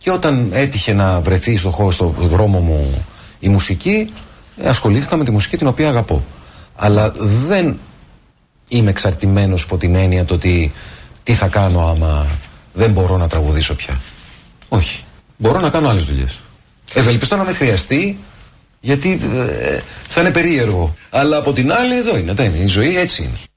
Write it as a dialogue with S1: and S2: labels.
S1: Και όταν έτυχε να βρεθεί στο δρόμο μου η μουσική, ασχολήθηκα με τη μουσική την οποία αγαπώ. Αλλά δεν είμαι εξαρτημένος από την έννοια το ότι τι θα κάνω άμα δεν μπορώ να τραγουδήσω πια. Όχι. Μπορώ να κάνω άλλες δουλειές. Ευελπιστώ να με χρειαστεί, γιατί θα είναι περίεργο. Αλλά από την άλλη εδώ είναι. Η ζωή έτσι είναι.